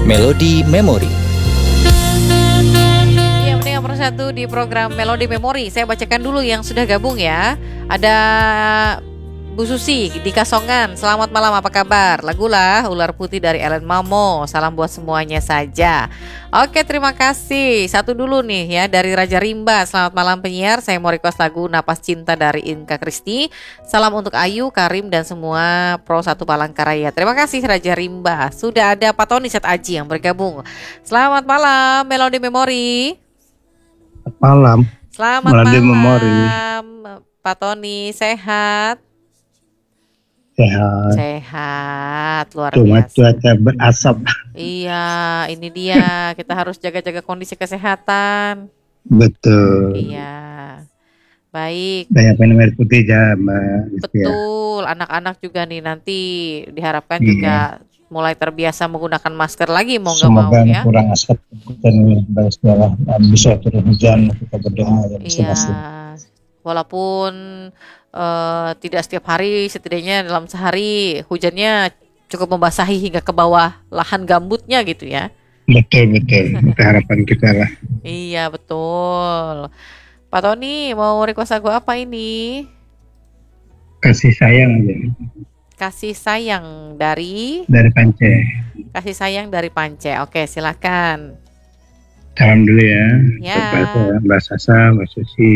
Melodi Memori. Ya, mendengar persatu di program Melodi Memori. Saya bacakan dulu yang sudah gabung ya. Ada Bu Susi di Kasongan. Selamat malam, apa kabar? Lagulah Ular Putih dari Ellen Mamo. Salam buat semuanya saja. Oke, terima kasih. Satu dulu nih ya dari Raja Rimba. Selamat malam penyiar. Saya mau request lagu Napas Cinta dari Inka Kristi. Salam untuk Ayu, Karim dan semua Pro 1 Palangkaraya. Terima kasih Raja Rimba. Sudah ada Pak Tony Set Aji yang bergabung. Selamat malam Melodi Memori. Malam. Selamat Melodi malam Memori. Pak Tony, sehat? Sehat. Sehat, luar Cuma biasa. cuaca berasap. Iya, ini dia. Kita harus jaga-jaga kondisi kesehatan. Betul. Iya. Baik. Banyak minum air putih aja, Mbak. Betul. Anak-anak juga nih nanti diharapkan Iya. juga mulai terbiasa menggunakan masker lagi, mau nggak mau Semoga ya. kurang asap dan bisa turun hujan, kita berdoa ya Iya. masing-masing. Walaupun tidak setiap hari, setidaknya dalam sehari hujannya cukup membasahi hingga ke bawah lahan gambutnya gitu ya. Betul. Itu harapan kita lah. Iya, betul. Pak Tony, mau request lagu apa ini? Kasih sayang aja. Kasih sayang dari Pance. Kasih sayang dari Pance. Oke, silakan. Salam dulu ya. Ya. Mbak Sasa, Mbak Susi,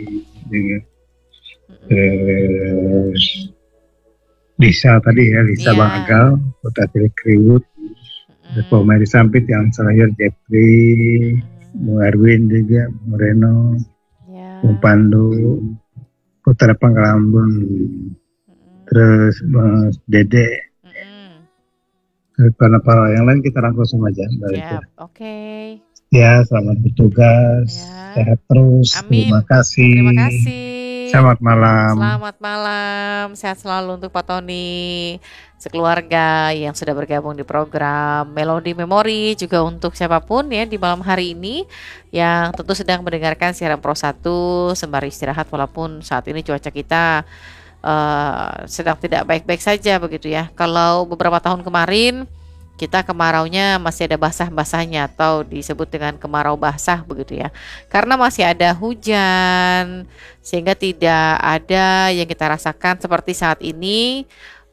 terus Lisa tadi ya, Lisa Bang Agal, Kota Kriwut, Pak Mary Sampit yang selayer, Jeffrey, Bung Erwin juga, Bung Reno, Bung Pandu, Putra Pangkalambun, terus Bang Dede, terus para yang lain kita rangkul semua aja. Oke. Ya, selamat bertugas, sehat terus. Amin. Terima kasih. Terima kasih. Selamat malam. Selamat malam. Sehat selalu untuk Pak Tony, sekeluarga yang sudah bergabung di program Melodi Memori, juga untuk siapapun ya di malam hari ini yang tentu sedang mendengarkan siaran Pro 1 sembari istirahat, walaupun saat ini cuaca kita sedang tidak baik-baik saja begitu ya. Kalau beberapa tahun kemarin kita kemaraunya masih ada basah-basahnya atau disebut dengan kemarau basah begitu ya. Karena masih ada hujan sehingga tidak ada yang kita rasakan seperti saat ini.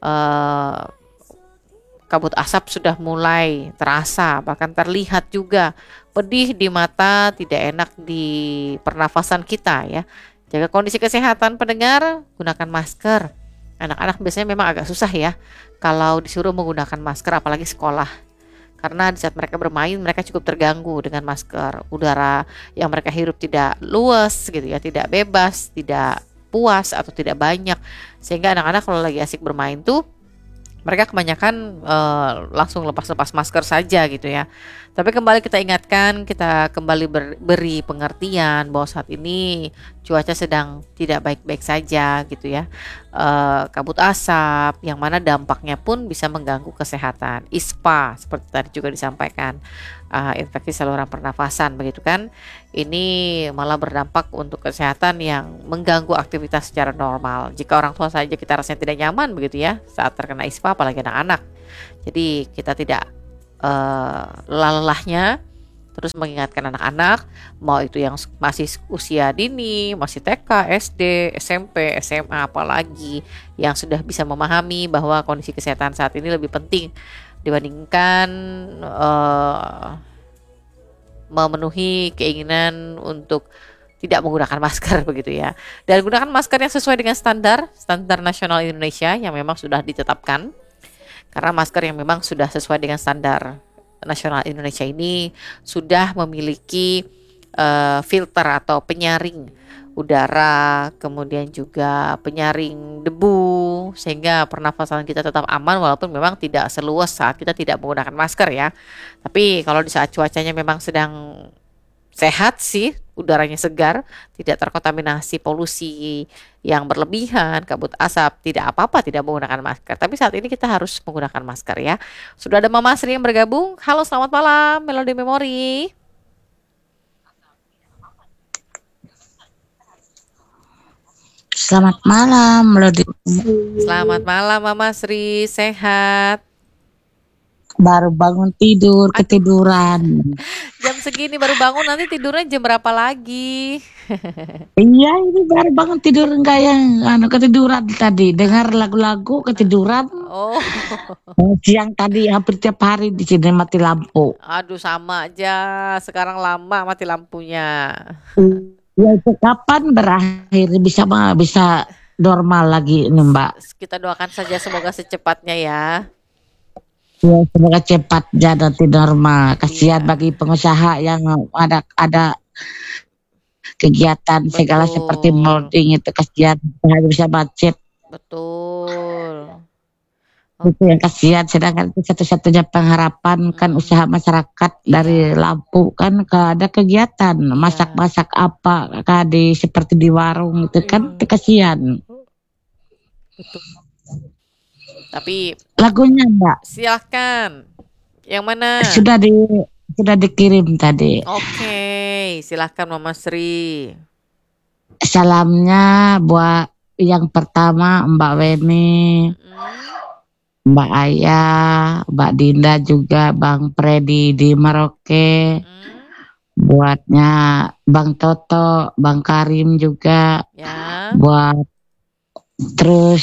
Kabut asap sudah mulai terasa, bahkan terlihat juga pedih di mata, tidak enak di pernafasan kita ya. Jaga kondisi kesehatan pendengar, gunakan masker. Anak-anak biasanya memang agak susah ya kalau disuruh menggunakan masker, apalagi sekolah. Karena di saat mereka bermain, mereka cukup terganggu dengan masker. Udara yang mereka hirup tidak luas gitu ya, tidak bebas, tidak puas atau tidak banyak. Sehingga anak-anak kalau lagi asik bermain tuh mereka kebanyakan langsung lepas-lepas masker saja gitu ya. Tapi kembali kita ingatkan, kita kembali beri pengertian bahwa saat ini cuaca sedang tidak baik-baik saja gitu ya. Kabut asap yang mana dampaknya pun bisa mengganggu kesehatan. ISPA seperti tadi juga disampaikan, infeksi saluran pernafasan begitu kan. Ini malah berdampak untuk kesehatan yang mengganggu aktivitas secara normal. Jika orang tua saja kita rasanya tidak nyaman begitu ya saat terkena ISPA, apalagi anak-anak. Jadi kita tidak lelah-lelahnya terus mengingatkan anak-anak, mau itu yang masih usia dini, masih TK, SD, SMP, SMA, apalagi yang sudah bisa memahami bahwa kondisi kesehatan saat ini lebih penting dibandingkan memenuhi keinginan untuk tidak menggunakan masker begitu ya. Dan gunakan masker yang sesuai dengan standar nasional Indonesia yang memang sudah ditetapkan. Karena masker yang memang sudah sesuai dengan standar nasional Indonesia ini sudah memiliki filter atau penyaring udara, kemudian juga penyaring debu, sehingga pernafasan kita tetap aman walaupun memang tidak seluas saat kita tidak menggunakan masker ya. Tapi kalau di saat cuacanya memang sedang sehat sih, udaranya segar, tidak terkontaminasi polusi yang berlebihan, kabut asap, tidak apa-apa tidak menggunakan masker. Tapi saat ini kita harus menggunakan masker ya. Sudah ada Mama Sri yang bergabung. Halo, selamat malam Melodi Memori. Selamat malam Melodi. Selamat malam Mama Sri, sehat? baru bangun tidur, Aduh, ketiduran. jam segini baru bangun, nanti tidurnya jam berapa lagi? Iya, ini baru bangun tidur enggak yang ketiduran tadi, dengar lagu-lagu ketiduran. Oh, Siang tadi hampir tiap hari di sini mati lampu. aduh sama aja. Sekarang lama mati lampunya. Ya itu kapan berakhir bisa normal lagi ini Mbak? Kita doakan saja semoga secepatnya ya. Ya semoga cepat jadi nanti normal. Kasihan Iya, bagi pengusaha yang ada kegiatan segala seperti betul, molding itu, kasihan hanya bisa macet. betul. Itu yang Oke, kasihan, sedangkan itu satu-satunya pengharapan kan mm, usaha masyarakat iya, dari lampu kan ada kegiatan iya, masak-masak apa kadi seperti di warung itu kan mm, kasihan. betul. Tapi Lagunya Mbak silahkan. Yang mana? sudah dikirim tadi. Oke, silahkan Mama Sri. Salamnya buat yang pertama Mbak Weni, Mm-mm, Mbak Ayah, Mbak Dinda juga, Bang Freddy di Merauke, mm-mm, buatnya Bang Toto, Bang Karim juga, ya, buat terus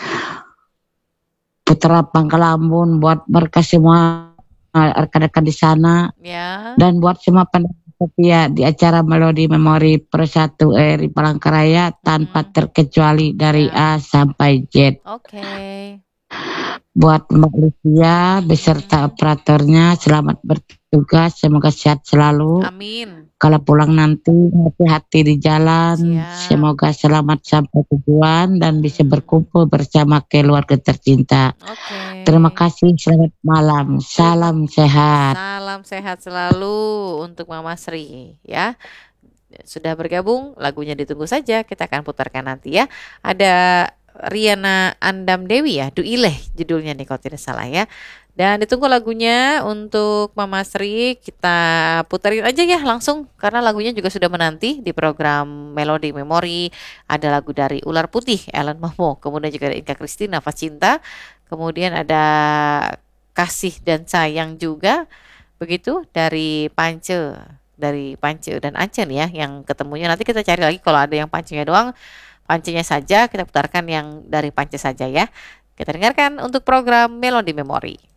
Putra Pangkalambun, buat mereka semua rekan-rekan di sana, ya. dan buat semua pendengar setia di acara Melodi Memori Per 1 RI Palangkaraya tanpa Mm-mm, terkecuali dari siap. A sampai Z. Oke. Buat Mbak Lucia beserta Mm-mm, operatornya selamat bertugas, semoga sehat selalu. amin. Kalau pulang nanti hati-hati di jalan, Siap. semoga selamat sampai tujuan dan bisa Mm-mm, berkumpul bersama keluarga tercinta. oke. Terima kasih, selamat malam, Terima salam sehat. Salam sehat selalu untuk Mama Sri ya. Sudah bergabung, lagunya ditunggu saja. Kita akan putarkan nanti ya. Ada Riana Andam Dewi ya, Duileh judulnya nih kalau tidak salah ya. Dan ditunggu lagunya untuk Mama Sri. Kita putarin aja ya langsung karena lagunya juga sudah menanti di program Melodi Memori. Ada lagu dari Ular Putih, Ellen Momo. Kemudian juga ada Inka Kristina, Nafas Cinta. Kemudian ada Kasih dan Sayang juga. Begitu dari Pance dan Ancen ya yang ketemunya. Nanti kita cari lagi kalau ada yang pancenya doang, pancenya saja kita putarkan yang dari Pance saja ya. Kita dengarkan untuk program Melodi Memori.